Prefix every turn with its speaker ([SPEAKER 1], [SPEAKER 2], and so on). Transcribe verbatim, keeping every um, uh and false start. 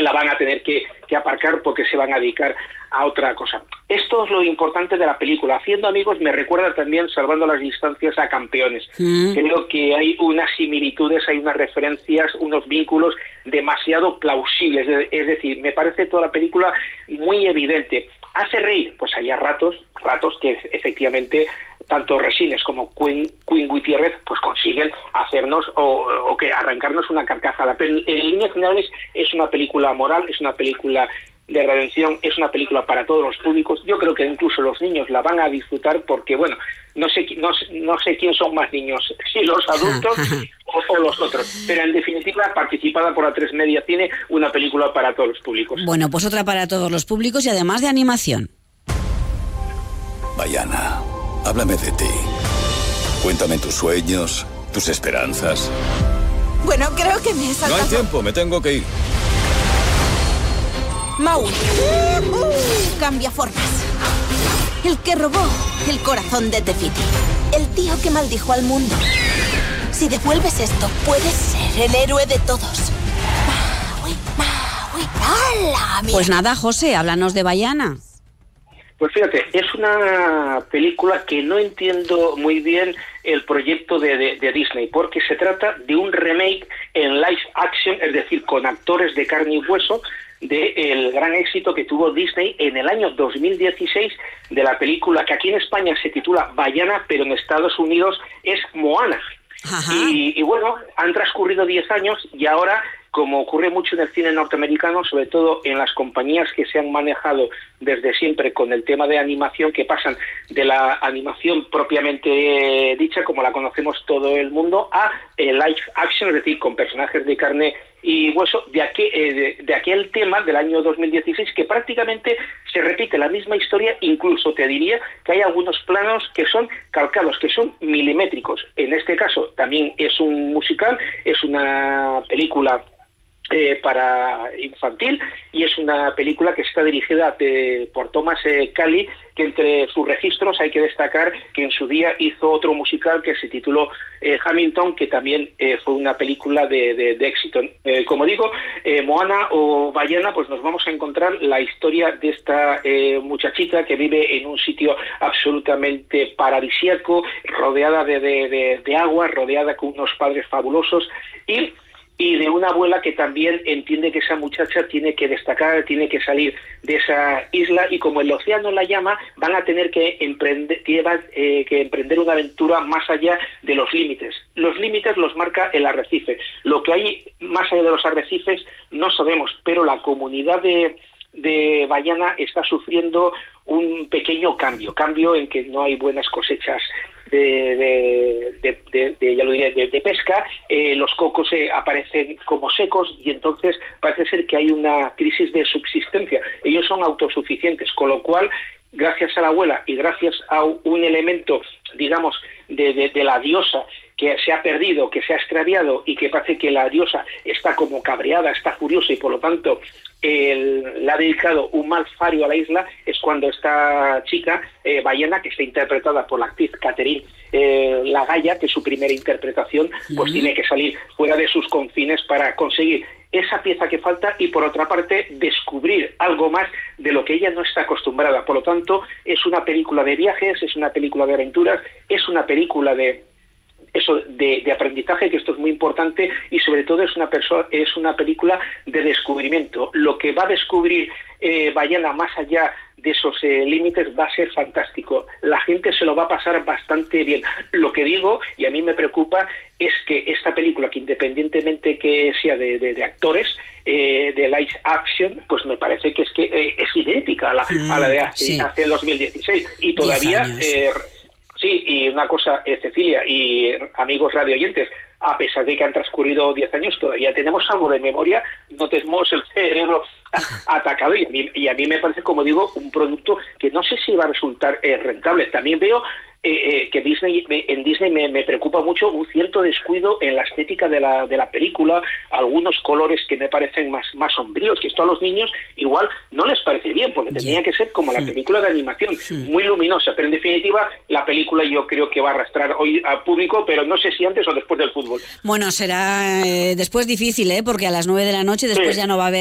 [SPEAKER 1] la van a tener que, que aparcar porque se van a dedicar a otra cosa. Esto es lo importante de la película. Haciendo amigos me recuerda también, salvando las distancias, a Campeones. Mm. Creo que hay unas similitudes, hay unas referencias, unos vínculos demasiado plausibles. Es decir, me parece toda la película muy evidente. ¿Hace reír? Pues hay ratos, ratos que efectivamente tanto Resines como Queen, Queen Gutiérrez pues consiguen hacernos o, o que arrancarnos una carcajada. Pero en líneas generales es una película moral, es una película de redención, es una película para todos los públicos. Yo creo que incluso los niños la van a disfrutar porque, bueno, no sé, no, no sé quién son más niños, si los adultos o, o los otros. Pero en definitiva, participada por A tres Media Cine, una película para todos los públicos.
[SPEAKER 2] Bueno, pues otra para todos los públicos y además de animación.
[SPEAKER 3] Vallana, háblame de ti. Cuéntame tus sueños, tus esperanzas.
[SPEAKER 4] Bueno, creo que me he saltado...
[SPEAKER 3] No hay tiempo, me tengo que ir.
[SPEAKER 4] Maui. Uh-huh. Cambia formas. El que robó el corazón de Tefiti. El tío que maldijo al mundo. Si devuelves esto, puedes ser el héroe de todos. Maui, Maui, ¡hala!
[SPEAKER 2] Pues nada, José, háblanos de Vallana.
[SPEAKER 1] Pues fíjate, es una película que no entiendo muy bien el proyecto de, de, de Disney, porque se trata de un remake en live action, es decir, con actores de carne y hueso, del gran éxito que tuvo Disney en el año dos mil dieciséis de la película que aquí en España se titula Vallana, pero en Estados Unidos es Moana. Y, y bueno, han transcurrido diez años y ahora, como ocurre mucho en el cine norteamericano, sobre todo en las compañías que se han manejado desde siempre con el tema de animación, que pasan de la animación propiamente dicha, como la conocemos todo el mundo, a eh, live action, es decir, con personajes de carne y hueso, de, aquel, eh, de, de aquel tema del año dos mil dieciséis, que prácticamente se repite la misma historia. Incluso te diría que hay algunos planos que son calcados, que son milimétricos. En este caso también es un musical, es una película Eh, para infantil, y es una película que está dirigida de, por Thomas eh, Callie, que entre sus registros hay que destacar que en su día hizo otro musical que se tituló eh, Hamilton, que también eh, fue una película de, de, de éxito. Eh, como digo, eh, Moana o Vallana, pues nos vamos a encontrar la historia de esta eh, muchachita que vive en un sitio absolutamente paradisíaco, rodeada de, de, de, de agua, rodeada con unos padres fabulosos, y y de una abuela que también entiende que esa muchacha tiene que destacar, tiene que salir de esa isla, y como el océano la llama, van a tener que emprender, eh, que emprender una aventura más allá de los límites. Los límites los marca el arrecife. Lo que hay más allá de los arrecifes no sabemos, pero la comunidad de, de Vallana está sufriendo un pequeño cambio, cambio en que no hay buenas cosechas de, de, de, de, de ya lo diré, de, de pesca, eh, los cocos eh, aparecen como secos, y entonces parece ser que hay una crisis de subsistencia. Ellos son autosuficientes, con lo cual, gracias a la abuela y gracias a un elemento, digamos, de, de, de la diosa que se ha perdido, que se ha extraviado, y que parece que la diosa está como cabreada, está furiosa, y por lo tanto el, le ha dedicado un mal fario a la isla, es cuando esta chica, eh, Vallana, que está interpretada por la actriz Catherine eh, Lagaya, que es su primera interpretación, pues uh-huh. tiene que salir fuera de sus confines para conseguir esa pieza que falta, y por otra parte descubrir algo más de lo que ella no está acostumbrada. Por lo tanto, es una película de viajes, es una película de aventuras, es una película de eso de, de aprendizaje, que esto es muy importante, y sobre todo es una persona es una película de descubrimiento. Lo que va a descubrir eh, Vallana más allá de esos eh, límites va a ser fantástico. La gente se lo va a pasar bastante bien. Lo que digo, y a mí me preocupa, es que esta película, que independientemente que sea de, de, de actores, eh, de live action, pues me parece que es que eh, es idéntica a la, mm, a la de hace, sí. hace dos mil dieciséis, y todavía eh, sí, y una cosa, eh, Cecilia y amigos radio oyentes, a pesar de que han transcurrido diez años, todavía tenemos algo de memoria, no tenemos el cerebro atacado, y a mí, y a mí me parece, como digo, un producto que no sé si va a resultar eh, rentable. También veo eh, eh, que Disney en Disney me, me preocupa mucho un cierto descuido en la estética de la de la película, algunos colores que me parecen más, más sombríos, que esto a los niños igual no les parece bien, porque tenía que ser como la película de animación, muy luminosa, pero en definitiva la película yo creo que va a arrastrar hoy al público, pero no sé si antes o después del fútbol.
[SPEAKER 2] Bueno, será eh, después difícil, ¿eh? Porque a las nueve de la noche después sí. ya no va a haber